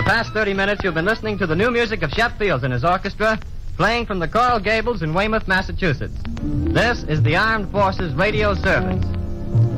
past 30 minutes, you've been listening to the new music of Shep Fields and his orchestra, playing from the Coral Gables in Weymouth, Massachusetts. This is the Armed Forces Radio Service.